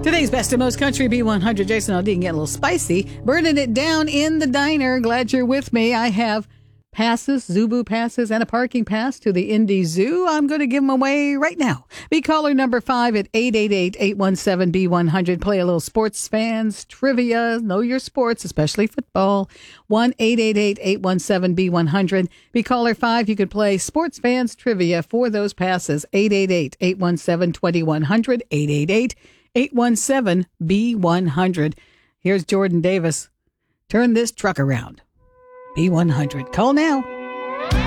Today's best and most country B100. Jason Aldean getting a little spicy. Burning it down in the diner. Glad you're with me. I have passes, Zubu passes, and a parking pass to the Indy Zoo. I'm going to give them away right now. Be caller number 5 at 888-817-B100. Play a little sports fans trivia. Know your sports, especially football. 1-888-817-B100. Be caller 5. You could play sports fans trivia for those passes. 888-817-2100. 817-B100. Here's Jordan Davis. Turn this truck around. B100. Call now.